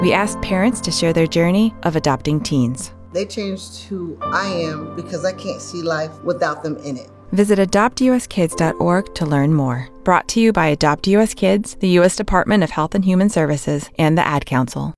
We asked parents to share their journey of adopting teens. They changed who I am because I can't see life without them in it. Visit adoptuskids.org to learn more. Brought to you by Adopt US Kids, the U.S. Department of Health and Human Services, and the Ad Council.